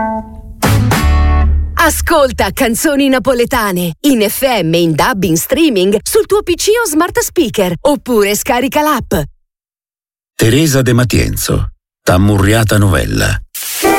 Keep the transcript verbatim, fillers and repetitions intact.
Ascolta canzoni napoletane in F M, in D A B, in streaming sul tuo P C o smart speaker, oppure scarica l'app. Teresa De Matienzo, Tammurriata Novella.